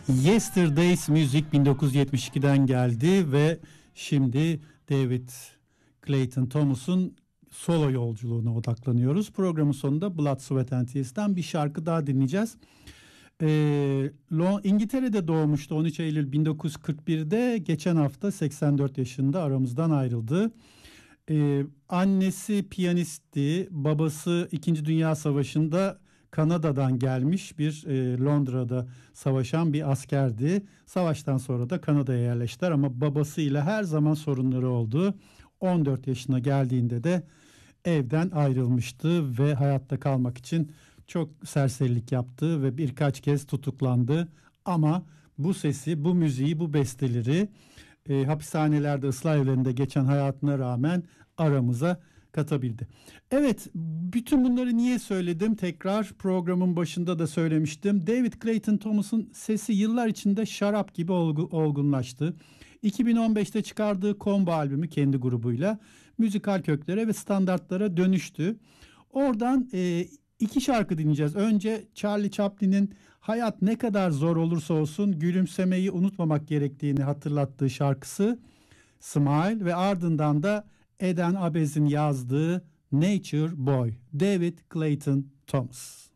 Yesterdays müzik 1972'den geldi ve şimdi David Clayton Thomas'ın solo yolculuğuna odaklanıyoruz. Programın sonunda Blood, Sweat and Tears'ten bir şarkı daha dinleyeceğiz. İngiltere'de doğmuştu 13 Eylül 1941'de. Geçen hafta 84 yaşında aramızdan ayrıldı. Annesi piyanistti, babası 2. Dünya Savaşı'nda Kanada'dan gelmiş bir Londra'da savaşan bir askerdi. Savaştan sonra da Kanada'ya yerleştiler ama babasıyla her zaman sorunları oldu. 14 yaşına geldiğinde de evden ayrılmıştı ve hayatta kalmak için çok serserilik yaptı ve birkaç kez tutuklandı. Ama bu sesi, bu müziği, bu besteleri hapishanelerde, ıslah evlerinde geçen hayatına rağmen aramıza katabildi. Evet, bütün bunları niye söyledim? Tekrar programın başında da söylemiştim. David Clayton Thomas'ın sesi yıllar içinde şarap gibi olgunlaştı. 2015'te çıkardığı Combo albümü kendi grubuyla müzikal köklere ve standartlara dönüştü. Oradan iki şarkı dinleyeceğiz. Önce Charlie Chaplin'in hayat ne kadar zor olursa olsun gülümsemeyi unutmamak gerektiğini hatırlattığı şarkısı Smile ve ardından da Eden Abez'in yazdığı Nature Boy, David Clayton Thomas.